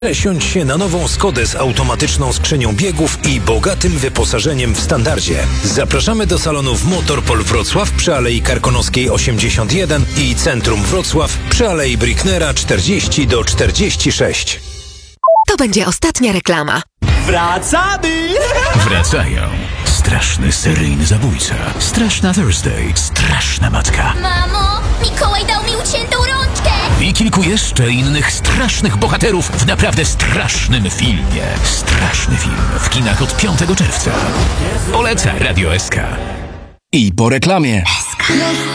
Przesiądź się na nową Skodę z automatyczną skrzynią biegów i bogatym wyposażeniem w standardzie. Zapraszamy do salonów Motorpol Wrocław przy Alei Karkonoskiej 81 i Centrum Wrocław przy Alei Bricknera 40-46. To będzie ostatnia reklama. Wracamy! Wracają. Straszny seryjny zabójca. Straszna Thursday. Straszna matka. Mamo, Mikołaj dał mi uciętą rączkę! I kilku jeszcze innych strasznych bohaterów w naprawdę strasznym filmie. Straszny film w kinach od 5 czerwca. Poleca Radio SK. I po reklamie.